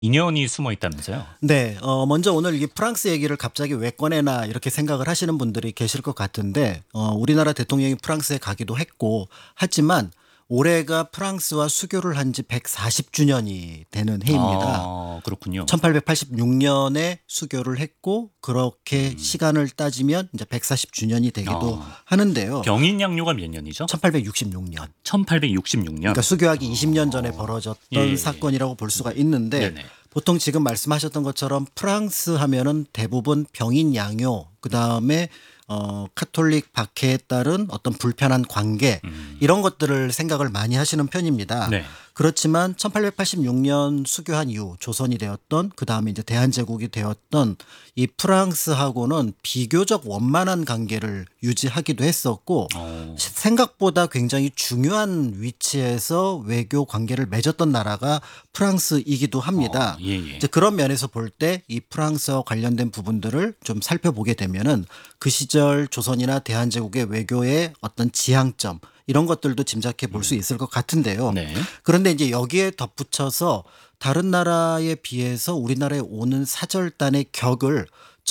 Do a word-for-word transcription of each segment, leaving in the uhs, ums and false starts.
인연이 숨어 있다면서요? 네. 어 먼저 오늘 이 프랑스 얘기를 갑자기 왜 꺼내나 이렇게 생각을 하시는 분들이 계실 것 같은데 어 우리나라 대통령이 프랑스에 가기도 했고 하지만 올해가 프랑스와 수교를 한 지 백사십 주년이 되는 해입니다. 아 그렇군요. 천팔백팔십육 년에 수교를 했고 그렇게 시간을 따지면 이제 백사십 주년이 되기도 아. 하는데요. 병인 양요가 몇 년이죠? 천팔백육십육 년. 천팔백육십육 년. 그러니까 수교하기 이십 년 전에 벌어졌던 예, 예. 사건이라고 볼 수가 있는데 네네. 보통 지금 말씀하셨던 것처럼 프랑스 하면은 대부분 병인 양요 그다음에 어 카톨릭 박해에 따른 어떤 불편한 관계 음. 이런 것들을 생각을 많이 하시는 편입니다. 네. 그렇지만 천팔백팔십육 년 수교한 이후 조선이 되었던 그다음에 이제 대한제국이 되었던 이 프랑스하고는 비교적 원만한 관계를 유지하기도 했었고 어. 생각보다 굉장히 중요한 위치에서 외교 관계를 맺었던 나라가 프랑스이기도 합니다. 어, 예, 예. 이제 그런 면에서 볼 때 이 프랑스와 관련된 부분들을 좀 살펴보게 되면은 그 시절 조선이나 대한제국의 외교의 어떤 지향점 이런 것들도 짐작해 볼 수 있을 것 같은데요. 네. 그런데 이제 여기에 덧붙여서 다른 나라에 비해서 우리나라에 오는 사절단의 격을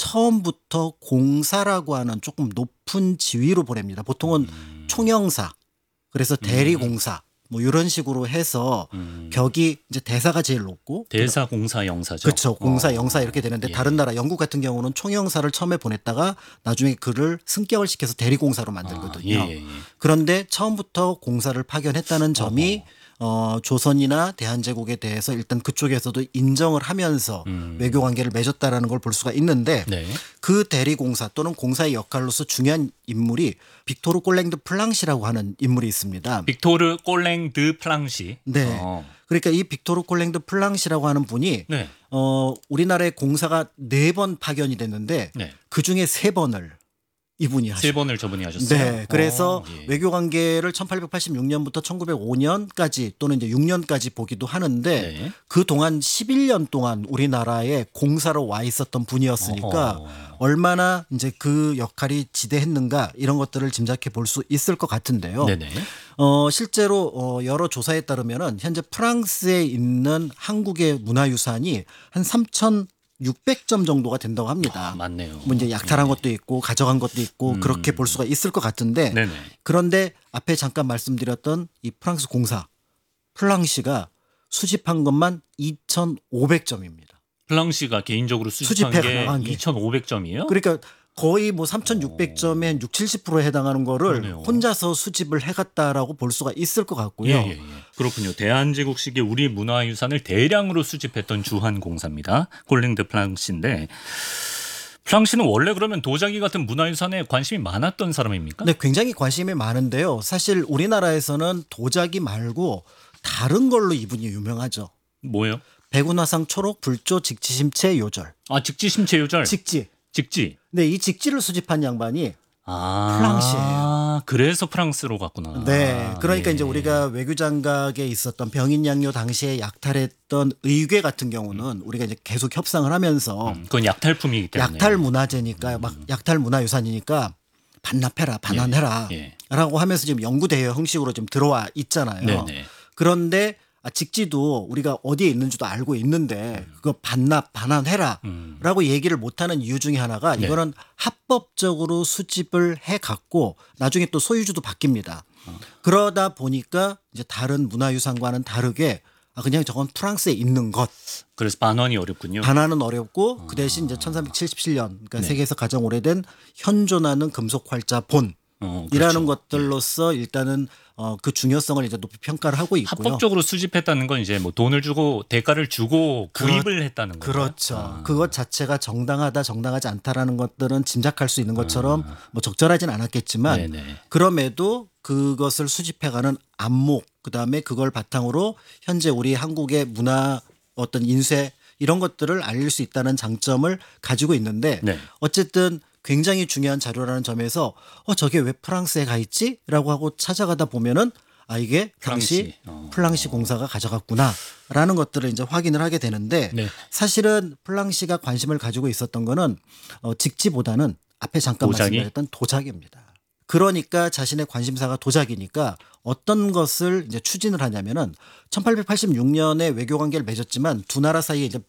처음부터 공사라고 하는 조금 높은 지위로 보냅니다. 보통은 음. 총영사, 그래서 대리공사 뭐 이런 식으로 해서 음. 격이 이제 대사가 제일 높고 대사 공사 영사죠. 그렇죠. 공사, 어. 영사 이렇게 되는데 예. 다른 나라 영국 같은 경우는 총영사를 처음에 보냈다가 나중에 그를 승격을 시켜서 대리공사로 만들거든요. 아, 예, 예, 예. 그런데 처음부터 공사를 파견했다는 점이 어, 조선이나 대한제국에 대해서 일단 그쪽에서도 인정을 하면서 음. 외교 관계를 맺었다라는 걸 볼 수가 있는데 네. 그 대리공사 또는 공사의 역할로서 중요한 인물이 빅토르 꼴랭드 플랑시라고 하는 인물이 있습니다. 빅토르 꼴랭 드 플랑시. 네. 어. 그러니까 이 빅토르 꼴랭드 플랑시라고 하는 분이 네. 어, 우리나라의 공사가 네 번 파견이 됐는데 네. 그 중에 세 번을 이분이 하셨어요. 세 번을 저분이 하셨어요. 네. 그래서 어, 예. 외교 관계를 천팔백팔십육 년부터 천구백오 년까지 또는 이제 육 년까지 보기도 하는데 네. 그 동안 십일 년 동안 우리나라에 공사로 와 있었던 분이었으니까 어허. 얼마나 이제 그 역할이 지대했는가 이런 것들을 짐작해 볼 수 있을 것 같은데요. 네네. 어, 실제로 어, 여러 조사에 따르면은 현재 프랑스에 있는 한국의 문화유산이 한 삼천육백 점 정도가 된다고 합니다. 아, 맞네요. 뭐 이제 약탈한 예. 것도 있고 가져간 것도 있고 음. 그렇게 볼 수가 있을 것 같은데 네네. 그런데 앞에 잠깐 말씀드렸던 이 프랑스 공사 플랑시가 수집한 것만 이천오백 점입니다. 플랑시가 개인적으로 수집한 수집해 게 나간 게. 이천오백 점이에요? 그러니까 거의 뭐 삼천육백 점에 한 육십, 칠십 퍼센트에 해당하는 거를 그러네요. 혼자서 수집을 해갔다라고 볼 수가 있을 것 같고요. 예, 예, 예. 그렇군요. 대한제국식의 우리 문화유산을 대량으로 수집했던 주한공사입니다. 꼴랭 드 플랑시인데 플랑시는 원래 그러면 도자기 같은 문화유산에 관심이 많았던 사람입니까? 네, 굉장히 관심이 많은데요. 사실 우리나라에서는 도자기 말고 다른 걸로 이분이 유명하죠. 뭐요? 백운화상 초록 불조 직지심체 요절. 아, 직지심체 요절. 직지. 직지. 네, 이 직지를 수집한 양반이 아, 플랑시예요. 그래서 프랑스로 갔구나. 네. 그러니까 예. 이제 우리가 외교장각에 있었던 병인양요 당시에 약탈했던 의궤 같은 경우는 우리가 이제 계속 협상을 하면서 음, 그건 약탈품이기 때문에. 약탈 문화재니까 막 약탈 문화유산이니까 반납해라, 반환해라 예. 라고 하면서 지금 영구대여 형식으로 좀 들어와 있잖아요. 네네. 그런데 아, 직지도 우리가 어디에 있는지도 알고 있는데 그거 반납, 반환해라 음. 라고 얘기를 못하는 이유 중에 하나가 네. 이거는 합법적으로 수집을 해갖고 나중에 또 소유주도 바뀝니다. 어. 그러다 보니까 이제 다른 문화유산과는 다르게 아, 그냥 저건 프랑스에 있는 것. 그래서 반환이 어렵군요. 반환은 어렵고 그 대신 이제 천삼백칠십칠 년 그러니까 네. 세계에서 가장 오래된 현존하는 금속 활자 본 어, 이라는 그렇죠. 것들로서 일단은 어, 그 중요성을 이제 높이 평가를 하고 있고요. 합법적으로 수집했다는 건 이제 뭐 돈을 주고 대가를 주고 구입을 그렇- 했다는 거죠. 그렇죠. 아. 그것 자체가 정당하다, 정당하지 않다라는 것들은 짐작할 수 있는 것처럼 뭐 적절하진 않았겠지만 아. 네네. 그럼에도 그것을 수집해가는 안목, 그 다음에 그걸 바탕으로 현재 우리 한국의 문화 어떤 인쇄 이런 것들을 알릴 수 있다는 장점을 가지고 있는데 네. 어쨌든 굉장히 중요한 자료라는 점에서 어 저게 왜 프랑스에 가 있지?라고 하고 찾아가다 보면은 아 이게 당시 플랑시. 어. 플랑시 공사가 가져갔구나라는 것들을 이제 확인을 하게 되는데 네. 사실은 플랑시가 관심을 가지고 있었던 거는 어 직지보다는 앞에 잠깐 도자기? 말씀드렸던 도자기입니다. 그러니까 자신의 관심사가 도자기니까 어떤 것을 이제 추진을 하냐면은 천팔백팔십육 년에 외교 관계를 맺었지만 두 나라 사이에 이제